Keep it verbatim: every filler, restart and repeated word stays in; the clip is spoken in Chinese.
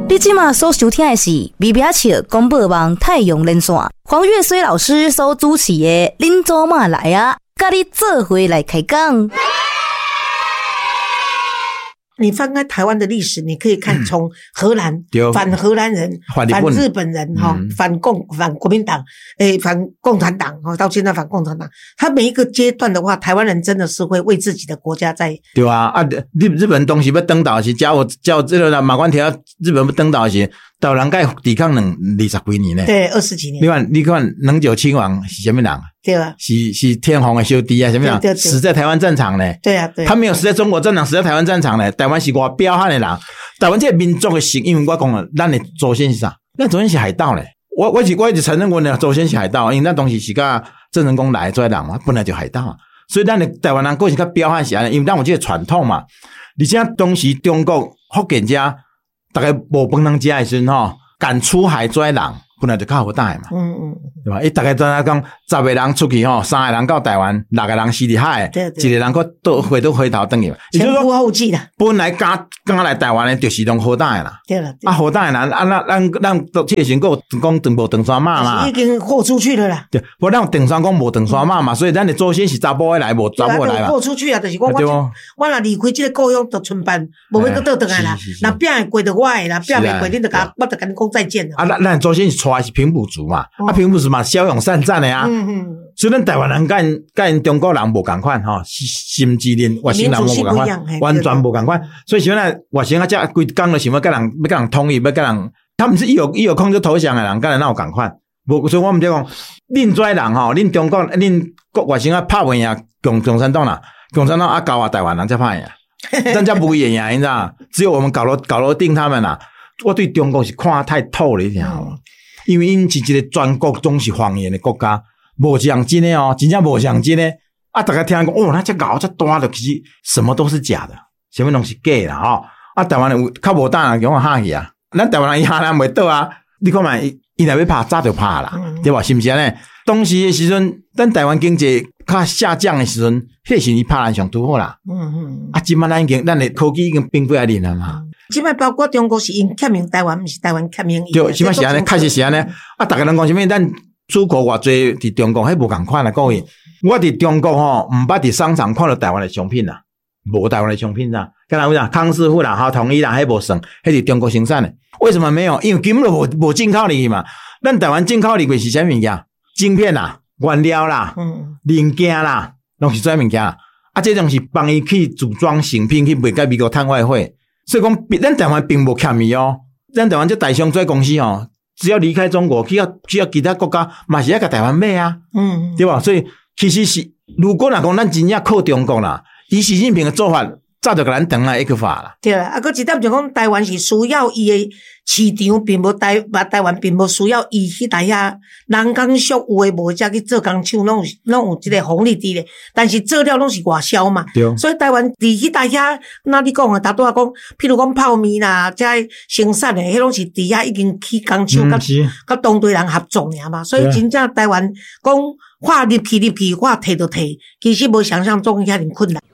你今嘛所收听的是微微笑广播网太阳连线，黄月水老师所主持的恁祖妈来啊，甲你做伙来开讲。 你翻开台湾的历史，你可以看从荷兰、嗯、反荷兰人、反日本人、嗯、反共、反国民党、诶、反共产党，到现在反共产党，他每一个阶段的话，台湾人真的是会为自己的国家在。 对啊，啊，日日本当时要登岛时，叫我叫这个马关条，日本要登岛时，台湾人抵抗两二十几年呢。 对，二十几年。 你看，你看，能久亲王是什么人？ 对啊， 是是天皇的兄弟啊，什么样？死在台湾战场呢？ 对啊，对啊。 他没有死在中国战场，死在台湾战场呢。台湾是我彪悍的人，台湾这个民族的性，因为我讲了，咱的祖先是啥？咱祖先是海盗嘞。我我是我一直承认我的祖先是海盗，因为那东西是甲郑成功来做的人嘛，本来就海盗啊。所以咱的台湾人过是较彪悍是安尼，因为咱有这个传统嘛。而且当时中国福建遮大概无饭通食的时阵吼，敢出海做的人。本来就较好带嘛，嗯嗯，对吧？伊大概知影讲，十个人出去吼，三个人到台湾，六个人死伫海，对对，一个人佫倒回倒回头转去。 前仆后继啦。 本来刚刚来台湾的，就是拢好带啦。 对啦， 啊好带人，啊咱咱咱这个时候讲长无长山马嘛， 已经豁出去了啦。 对，无咱长山讲无长山马嘛，所以咱的祖先是查甫的来，无查某来嘛。 豁出去啊，就是我我我若离开这个故乡就村办，无要佫倒转来啦。若拼会过着我的啦，拼袂过恁就甲我就甲你讲再见了。 啊，咱咱祖先是出来是平埔族嘛。哦、啊，平埔族嘛，骁勇善战的啊，嗯嗯，所以咱台湾人甲因甲因中国人无共款吼，心智连外省人无共款，完全无共款。所以像咱外省啊，遮规工就想要甲人要甲人统一，要甲人，他们是一有一有空就投降的人，甲人哪有共款？无，所以我们就讲，恁遮人吼，恁中国恁国外省啊，拍袂赢共共产党啦，共产党啊搞啊台湾人才拍赢，咱遮不会赢，你知道？只有我们搞了搞了定他们啦。我对中国是看太透了，你知道吗？因为因是一个全国总是方言的国家，无像真的哦，真正无像真的。啊，大家听讲哦，那这搞这大的，其实什麼都是假的，什麼東西假啦吼。啊，台灣人有較無膽人講下去啊，咱台灣人伊下人袂倒啊。你看嘛，伊伊若要拍早就拍啦，嗯、對吧？是毋是安尼？當時的時陣，咱台灣經濟較下降的時陣，迄時伊拍咱上拄好啦。嗯嗯。啊，今麥咱已經咱的科技已經並不來臨了嘛。 即擺包括中國是因欠名台灣，毋是台灣欠名伊。 對，即擺是安尼，確實是安尼。啊，逐個人講啥物？咱出口偌濟佇中國，迄無共款啦。各位，我佇中國吼，毋捌佇商場看到台灣的商品啦，無台灣的商品啦。敢若有啥康師傅啦、哈統一啦，迄無算，迄是中國生產的。為什麼沒有？因為根本就無無進口入去嘛。咱台灣進口入去是啥物件？晶片啦、原料啦、嗯、零件啦，攏是啥物件？啊，這種是幫伊去組裝成品去賣給美國趁外匯。所以講，咱台灣並無欠伊哦。咱台灣這大商做公司哦，只要離開中國，去到去到其他國家，嘛是要甲台灣買啊，嗯，對吧？所以其實是，如果若講咱真正靠中國啦，以習近平的做法，早就甲咱斷了一個法啦。 對啦，啊，擱一點就講，台灣是需要伊的市場，並無台，台灣並無需要伊去台遐人工俗有的無才去做工廠，攏有攏有一個紅利佇咧。但是做了攏是外銷嘛，對。所以台灣佇去台遐，那你講啊，大多啊講，譬如講泡麵啦，遮生產的，迄攏是佇遐已經起工廠，甲甲當地人合作爾嘛。所以真正台灣講話入去入去，話摕就摕，其實無想象中遐爾困難。